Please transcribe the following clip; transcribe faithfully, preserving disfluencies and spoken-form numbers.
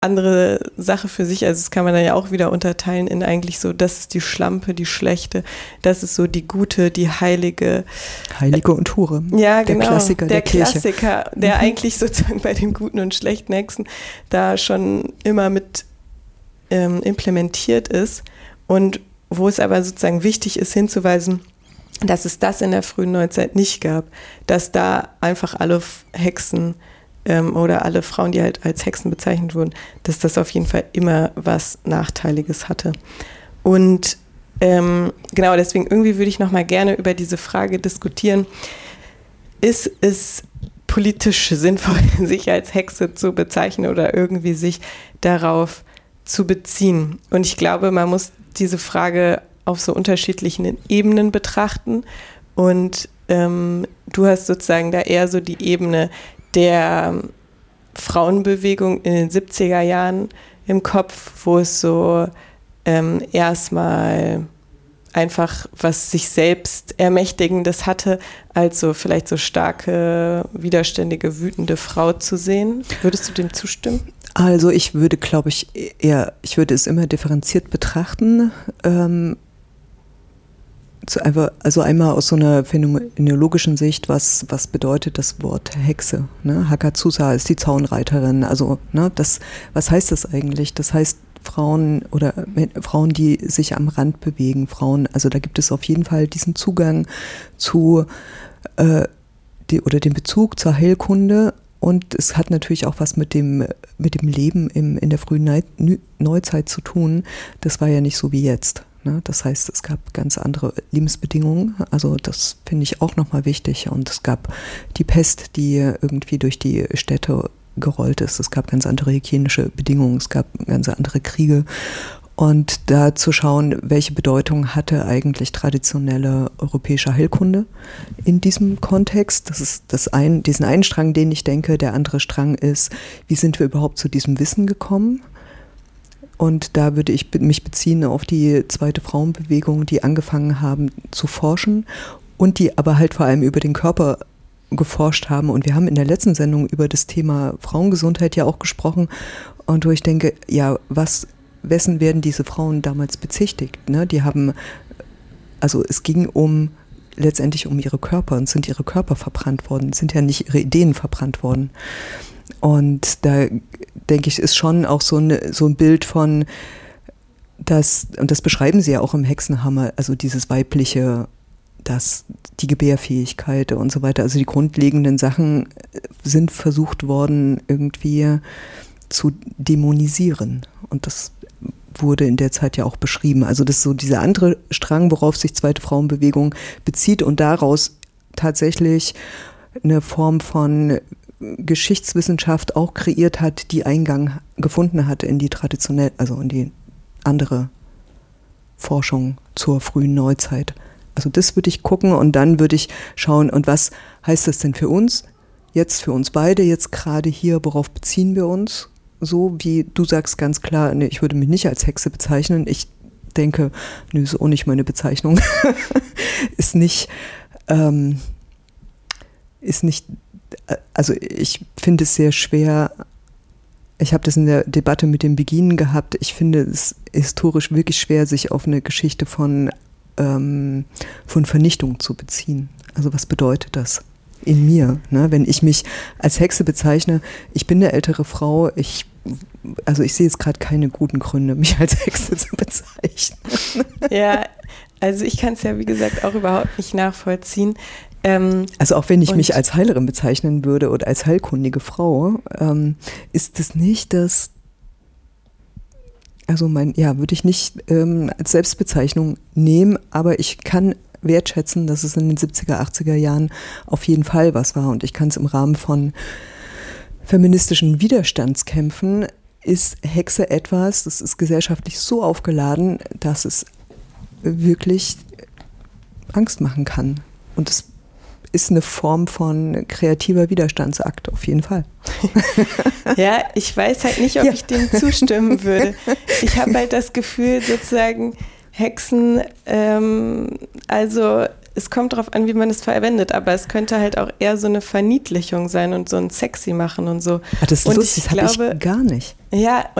andere Sache für sich. Also das kann man dann ja auch wieder unterteilen in eigentlich so, das ist die Schlampe, die Schlechte, das ist so die Gute, die Heilige. Heilige und Hure. Ja, der genau. Klassiker der, der Kirche. Klassiker, der mhm. eigentlich sozusagen bei den guten und schlechten Hexen da schon immer mit ähm, implementiert ist und wo es aber sozusagen wichtig ist hinzuweisen, dass es das in der frühen Neuzeit nicht gab, dass da einfach alle Hexen ähm, oder alle Frauen, die halt als Hexen bezeichnet wurden, dass das auf jeden Fall immer was Nachteiliges hatte. Und ähm, genau deswegen irgendwie würde ich noch mal gerne über diese Frage diskutieren, ist es politisch sinnvoll, sich als Hexe zu bezeichnen oder irgendwie sich darauf zu beziehen? Und ich glaube, man muss diese Frage auf so unterschiedlichen Ebenen betrachten und ähm, du hast sozusagen da eher so die Ebene der Frauenbewegung in den siebziger Jahren im Kopf, wo es so ähm, erstmal einfach was sich selbst Ermächtigendes hatte, als so vielleicht so starke, widerständige, wütende Frau zu sehen. Würdest du dem zustimmen? Also ich würde, glaube ich, eher, ich würde es immer differenziert betrachten. Ähm, zu einfach, also einmal aus so einer phänomenologischen Sicht, was, was bedeutet das Wort Hexe? Ne? Hakazusa ist die Zaunreiterin. Also ne, das, was heißt das eigentlich? Das heißt Frauen oder Frauen, die sich am Rand bewegen. Frauen, also da gibt es auf jeden Fall diesen Zugang zu äh, die, oder den Bezug zur Heilkunde. Und es hat natürlich auch was mit dem, mit dem Leben im, in der frühen Neu- Neuzeit zu tun. Das war ja nicht so wie jetzt. Ne? Das heißt, es gab ganz andere Lebensbedingungen. Also das finde ich auch nochmal wichtig. Und es gab die Pest, die irgendwie durch die Städte gerollt ist. Es gab ganz andere hygienische Bedingungen. Es gab ganz andere Kriege. Und da zu schauen, welche Bedeutung hatte eigentlich traditionelle europäische Heilkunde in diesem Kontext. Das ist das ein, diesen einen Strang, den ich denke. Der andere Strang ist, wie sind wir überhaupt zu diesem Wissen gekommen? Und da würde ich mich beziehen auf die zweite Frauenbewegung, die angefangen haben zu forschen und die aber halt vor allem über den Körper geforscht haben. Und wir haben in der letzten Sendung über das Thema Frauengesundheit ja auch gesprochen. Und wo ich denke, ja, was wessen werden diese Frauen damals bezichtigt? Ne? Die haben, also es ging um letztendlich um ihre Körper und sind ihre Körper verbrannt worden, sind ja nicht ihre Ideen verbrannt worden. Und da denke ich, ist schon auch so, eine, so ein Bild von, das, und das beschreiben sie ja auch im Hexenhammer, also dieses weibliche, das, die Gebärfähigkeit und so weiter, also die grundlegenden Sachen sind versucht worden, irgendwie zu dämonisieren. Und das wurde in der Zeit ja auch beschrieben. Also das ist so dieser andere Strang, worauf sich zweite Frauenbewegung bezieht und daraus tatsächlich eine Form von Geschichtswissenschaft auch kreiert hat, die Eingang gefunden hat in die traditionell, also in die andere Forschung zur frühen Neuzeit. Also das würde ich gucken und dann würde ich schauen, und was heißt das denn für uns? Jetzt für uns beide, jetzt gerade hier, worauf beziehen wir uns? So wie du sagst ganz klar, ne, ich würde mich nicht als Hexe bezeichnen. Ich denke, nö, ist auch nicht meine Bezeichnung. ist nicht, ähm, ist nicht, also ich finde es sehr schwer, ich habe das in der Debatte mit dem Beginen gehabt, ich finde es historisch wirklich schwer, sich auf eine Geschichte von, ähm, von Vernichtung zu beziehen. Also was bedeutet das in mir, ne? Wenn ich mich als Hexe bezeichne, ich bin eine ältere Frau, ich also ich sehe jetzt gerade keine guten Gründe, mich als Hexe zu bezeichnen. Ja, also ich kann es ja wie gesagt auch überhaupt nicht nachvollziehen. Ähm, also auch wenn ich mich als Heilerin bezeichnen würde oder als heilkundige Frau, ähm, ist das nicht das, also mein, ja, würde ich nicht ähm, als Selbstbezeichnung nehmen, aber ich kann wertschätzen, dass es in den siebziger, achtziger Jahren auf jeden Fall was war und ich kann es im Rahmen von feministischen Widerstandskämpfen ist Hexe etwas, das ist gesellschaftlich so aufgeladen, dass es wirklich Angst machen kann. Und es ist eine Form von kreativer Widerstandsakt, auf jeden Fall. Ja, ich weiß halt nicht, ob ja. ich dem zustimmen würde. Ich habe halt das Gefühl, sozusagen, Hexen, ähm, also es kommt darauf an, wie man es verwendet, aber es könnte halt auch eher so eine Verniedlichung sein und so ein sexy machen und so. Ach, das ist und lustig, das habe ich gar nicht. Ja,